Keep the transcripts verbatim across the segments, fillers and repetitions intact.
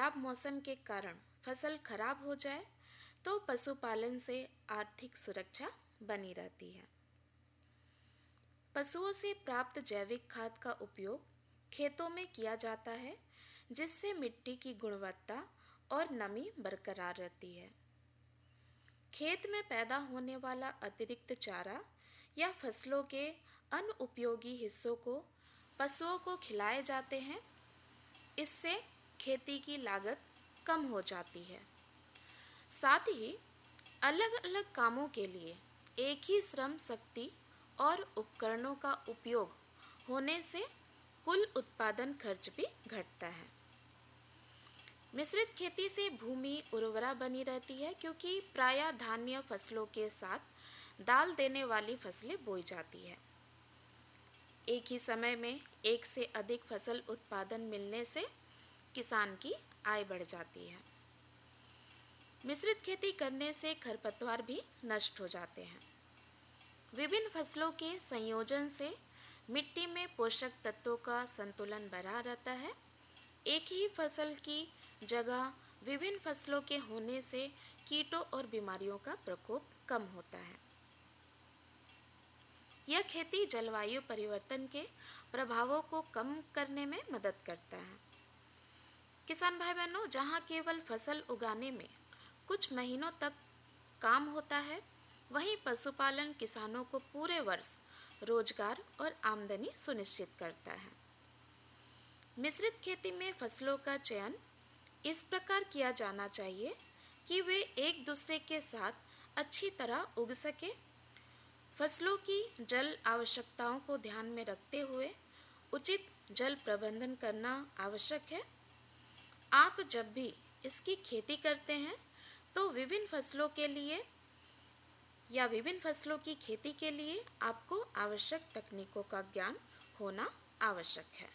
खराब मौसम के कारण फसल खराब हो जाए तो पशुपालन से आर्थिक सुरक्षा बनी रहती है। पशुओं से प्राप्त जैविक खाद का उपयोग खेतों में किया जाता है, जिससे मिट्टी की गुणवत्ता और नमी बरकरार रहती है। खेत में पैदा होने वाला अतिरिक्त चारा या फसलों के अनुपयोगी हिस्सों को पशुओं को खिलाए जाते हैं। इससे खेती की लागत कम हो जाती है। साथ ही अलग अलग कामों के लिए एक ही श्रम शक्ति और उपकरणों का उपयोग होने से कुल उत्पादन खर्च भी घटता है। मिश्रित खेती से भूमि उर्वरा बनी रहती है, क्योंकि प्रायः धान्य फसलों के साथ दाल देने वाली फसलें बोई जाती है। एक ही समय में एक से अधिक फसल उत्पादन मिलने से किसान की आय बढ़ जाती है। मिश्रित खेती करने से खरपतवार भी नष्ट हो जाते हैं। विभिन्न फसलों के संयोजन से मिट्टी में पोषक तत्वों का संतुलन बना रहता है। एक ही फसल की जगह विभिन्न फसलों के होने से कीटों और बीमारियों का प्रकोप कम होता है। यह खेती जलवायु परिवर्तन के प्रभावों को कम करने में मदद करता है। किसान भाई बहनों, जहाँ केवल फसल उगाने में कुछ महीनों तक काम होता है, वहीं पशुपालन किसानों को पूरे वर्ष रोजगार और आमदनी सुनिश्चित करता है। मिश्रित खेती में फसलों का चयन इस प्रकार किया जाना चाहिए कि वे एक दूसरे के साथ अच्छी तरह उग सके। फसलों की जल आवश्यकताओं को ध्यान में रखते हुए उचित जल प्रबंधन करना आवश्यक है। आप जब भी इसकी खेती करते हैं तो विभिन्न फसलों के लिए या विभिन्न फसलों की खेती के लिए आपको आवश्यक तकनीकों का ज्ञान होना आवश्यक है।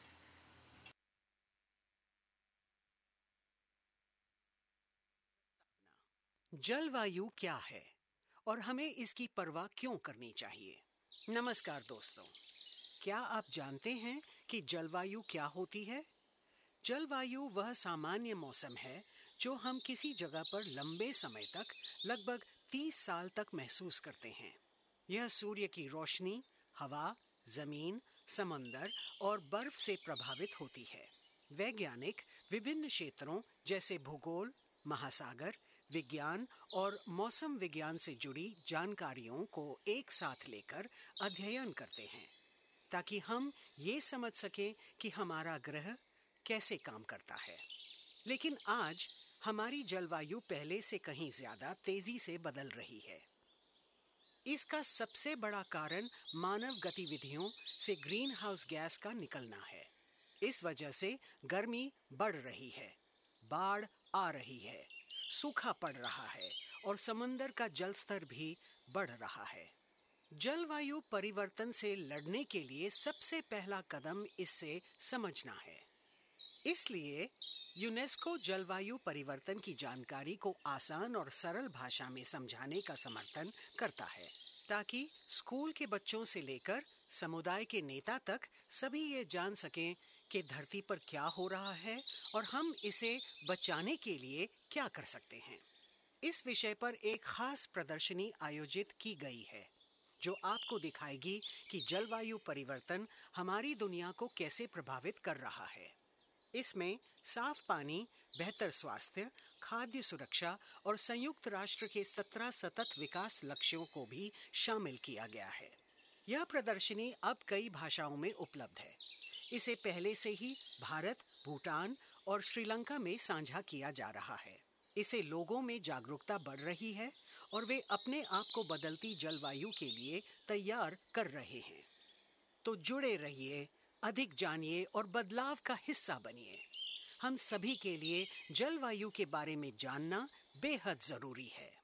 जलवायु क्या है और हमें इसकी परवाह क्यों करनी चाहिए? नमस्कार दोस्तों, क्या आप जानते हैं कि जलवायु क्या होती है? जलवायु वह सामान्य मौसम है जो हम किसी जगह पर लंबे समय तक, लगभग तीस साल तक महसूस करते हैं। यह सूर्य की रोशनी, हवा, जमीन, समंदर और बर्फ से प्रभावित होती है। वैज्ञानिक विभिन्न क्षेत्रों जैसे भूगोल, महासागर विज्ञान और मौसम विज्ञान से जुड़ी जानकारियों को एक साथ लेकर अध्ययन करते हैं, ताकि हम ये समझ सकें कि हमारा ग्रह कैसे काम करता है। लेकिन आज हमारी जलवायु पहले से कहीं ज्यादा तेजी से बदल रही है। इसका सबसे बड़ा कारण मानव गतिविधियों से ग्रीन हाउस गैस का निकलना है। इस वजह से गर्मी बढ़ रही है, बाढ़ आ रही है, सूखा पड़ रहा है और समुद्र का जल स्तर भी बढ़ रहा है। जलवायु परिवर्तन से लड़ने के लिए सबसे पहला कदम इससे समझना है। इसलिए यूनेस्को जलवायु परिवर्तन की जानकारी को आसान और सरल भाषा में समझाने का समर्थन करता है, ताकि स्कूल के बच्चों से लेकर समुदाय के नेता तक सभी ये जान सकें कि धरती पर क्या हो रहा है और हम इसे बचाने के लिए क्या कर सकते हैं। इस विषय पर एक खास प्रदर्शनी आयोजित की गई है, जो आपको दिखाएगी कि जलवायु परिवर्तन हमारी दुनिया को कैसे प्रभावित कर रहा है। इसमें साफ पानी, बेहतर स्वास्थ्य, खाद्य सुरक्षा और संयुक्त राष्ट्र के सत्रह सतत विकास लक्ष्यों को भी शामिल किया गया है। यह प्रदर्शनी अब कई भाषाओं में उपलब्ध है। इसे पहले से ही भारत, भूटान और श्रीलंका में साझा किया जा रहा है। इससे लोगों में जागरूकता बढ़ रही है और वे अपने आप को बदलती जलवायु के लिए तैयार कर रहे हैं। तो जुड़े रहिए, अधिक जानिए और बदलाव का हिस्सा बनिए। हम सभी के लिए जलवायु के बारे में जानना बेहद जरूरी है।